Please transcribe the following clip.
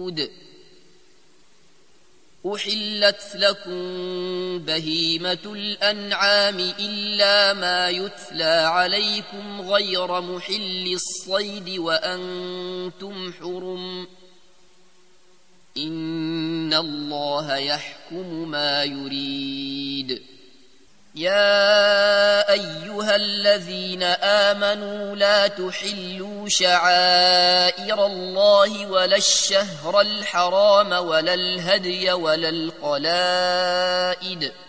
أحلت لكم بهيمة الأنعام إلا ما يتلى عليكم غير محل الصيد وأنتم حرم إن الله يحكم ما يريد. يا أيها الذين آمنوا لا تحلوا شعائر الله ولا الشهر الحرام ولا الهدي ولا القلائد